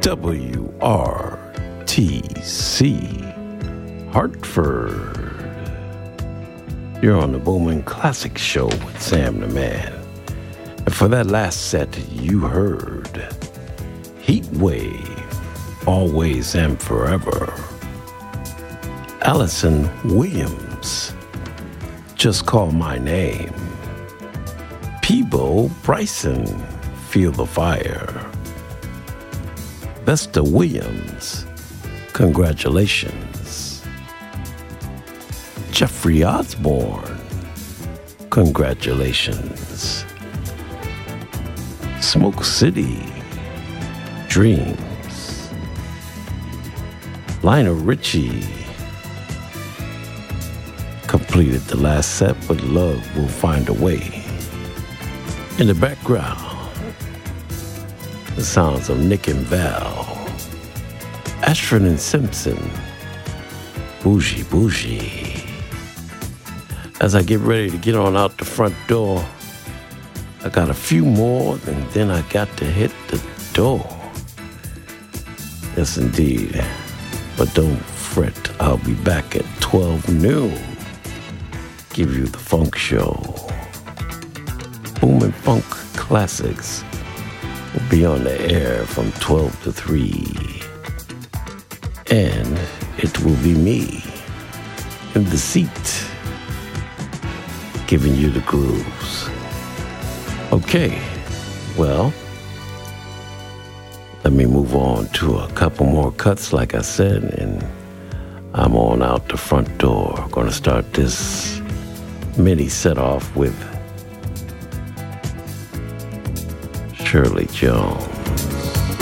WRTC Hartford. You're on the Bowman Classic Show with Sam the Man. And for that last set, you heard Heat Wave, Always and Forever. Allison Williams, Just Call My Name. Peebo Bryson, Feel the Fire. Vesta Williams, Congratulations. Jeffrey Osborne, Congratulations. Smoke City, Dreams. Lionel Richie completed the last set, but Love Will Find a Way. In the background, the sounds of Nick and Val, Ashford and Simpson, Bougie Bougie. As I get ready to get on out the front door, I got a few more, and then I got to hit the door. Yes, indeed. But don't fret, I'll be back at 12 noon. Give you the funk show. Boom and Funk Classics will be on the air from 12 to 3. And it will be me in the seat giving you the grooves. Okay, well, let me move on to a couple more cuts, like I said, and I'm on out the front door. I'm going to start this mini set off with Shirley Jones.